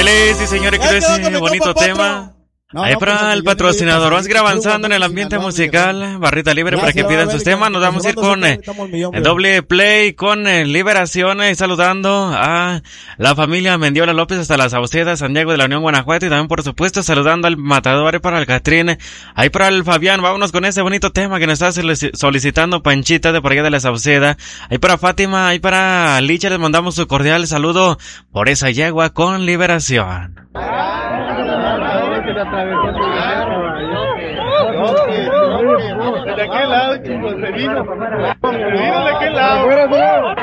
Ándele, sí señores, creo ese bonito tema. Ahí para el patrocinador, vamos a ir avanzando en el ambiente musical, barrita libre para que pidan sus temas. Nos vamos a ir con el doble play, con Liberación, y saludando a la familia Mendiola López hasta la Sauceda, San Diego de la Unión, Guanajuato, y también por supuesto saludando al Matador, y para el Catrín, ahí para el Fabián. Vámonos con ese bonito tema que nos está solicitando Panchita de por allá de la Sauceda, ahí para Fátima, ahí para Licha, les mandamos su cordial saludo por esa yegua con Liberación. De aquel lado, chicos, se vino de aquel lado.